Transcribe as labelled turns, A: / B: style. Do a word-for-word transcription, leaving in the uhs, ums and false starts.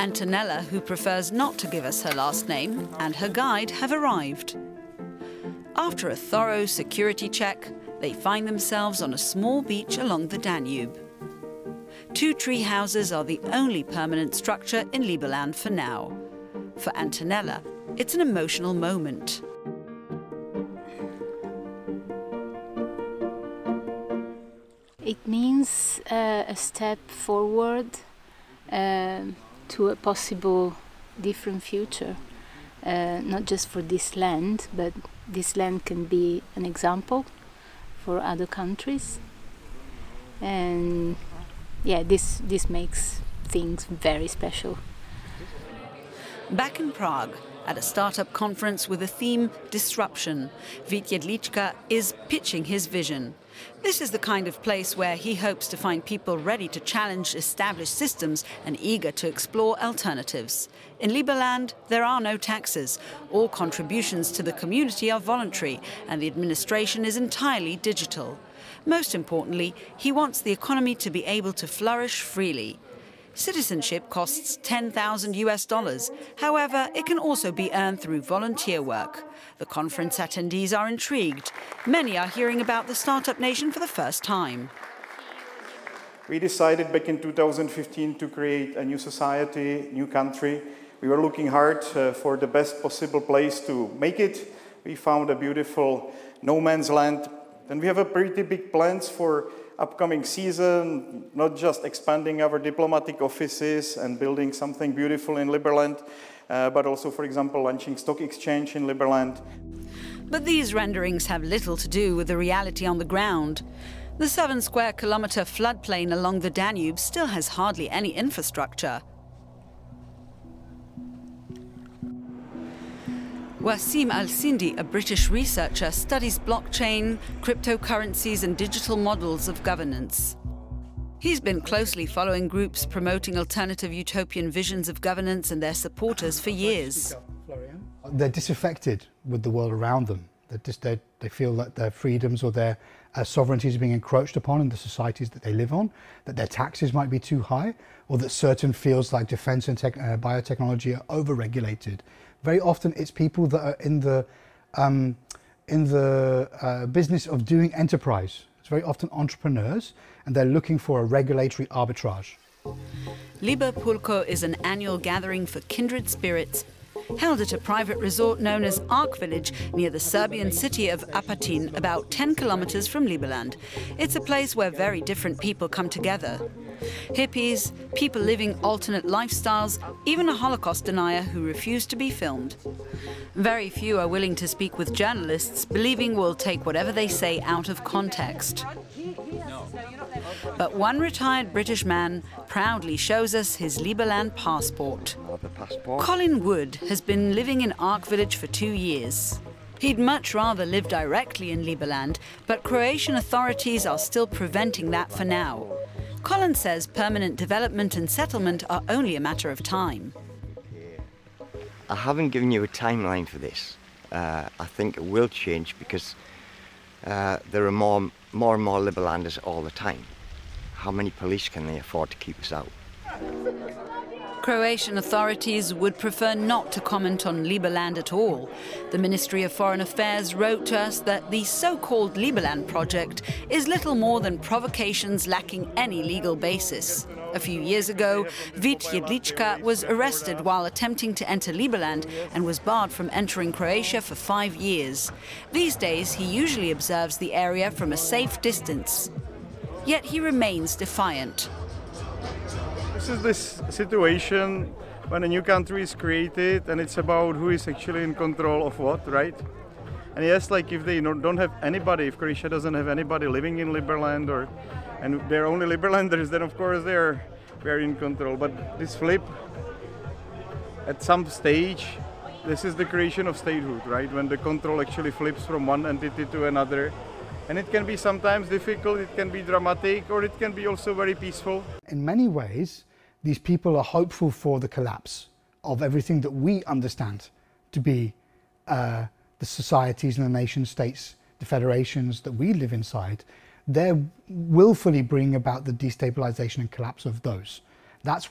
A: Antonella, who prefers not to give us her last name, and her guide have arrived. After a thorough security check, they find themselves on a small beach along the Danube. Two tree houses are the only permanent structure in Liberland for now. For Antonella, it's an emotional moment.
B: It means uh, a step forward uh, to a possible different future, uh, not just for this land, but this land can be an example for other countries. And yeah, this, this makes things very special.
A: Back in Prague, at a startup conference with the theme Disruption, Vít Jedlička is pitching his vision. This is the kind of place where he hopes to find people ready to challenge established systems and eager to explore alternatives. In Liberland, there are no taxes. All contributions to the community are voluntary, and the administration is entirely digital. Most importantly, he wants the economy to be able to flourish freely. Citizenship costs ten thousand US dollars. However, it can also be earned through volunteer work. The conference attendees are intrigued. Many are hearing about the startup nation for the first time.
C: We decided back in two thousand fifteen to create a new society, new country. We were looking hard uh, for the best possible place to make it. We found a beautiful no man's land. And we have a pretty big plans for upcoming season, not just expanding our diplomatic offices and building something beautiful in Liberland, uh, but also, for example, launching stock exchange in Liberland.
A: But these renderings have little to do with the reality on the ground. The seven square kilometre floodplain along the Danube still has hardly any infrastructure. Wassim Al-Sindi, a British researcher, studies blockchain, cryptocurrencies and digital models of governance. He's been closely following groups promoting alternative utopian visions of governance and their supporters for years.
D: They're disaffected with the world around them. They're just, they're, they feel that their freedoms or their uh, sovereignties are being encroached upon in the societies that they live on, that their taxes might be too high, or that certain fields like defense and tech, uh, biotechnology are over-regulated. Very often it's people that are in the, um, in the uh, business of doing enterprise. It's very often entrepreneurs, and they're looking for a regulatory arbitrage.
A: Liber Pulko is an annual gathering for kindred spirits, held at a private resort known as Ark Village near the Serbian city of Apatin, about ten kilometers from Liberland. It's a place where very different people come together. Hippies, people living alternate lifestyles, even a Holocaust denier who refused to be filmed. Very few are willing to speak with journalists, believing we'll take whatever they say out of context. But one retired British man proudly shows us his Liberland passport. Colin Wood has been living in Ark Village for two years. He'd much rather live directly in Liberland, but Croatian authorities are still preventing that for now. Colin says permanent development and settlement are only a matter of time.
E: I haven't given you a timeline for this. Uh, I think it will change because uh, there are more, more and more Liberlanders all the time. How many police can they afford to keep us out?
A: Croatian authorities would prefer not to comment on Liberland at all. The Ministry of Foreign Affairs wrote to us that the so-called Liberland project is little more than provocations lacking any legal basis. A few years ago, Vít Jedlička was arrested while attempting to enter Liberland and was barred from entering Croatia for five years. These days, he usually observes the area from a safe distance. Yet he remains defiant.
C: This is this situation when a new country is created and it's about who is actually in control of what, right? And yes, like if they don't have anybody, if Croatia doesn't have anybody living in Liberland, or and they're only Liberlanders, then of course they're very in control. But this flip, at some stage, this is the creation of statehood, right? When the control actually flips from one entity to another. And it can be sometimes difficult, it can be dramatic, or it can be also very peaceful.
D: In many ways, these people are hopeful for the collapse of everything that we understand to be uh, the societies and the nation states, the federations that we live inside. They're willfully bringing about the destabilization and collapse of those. That's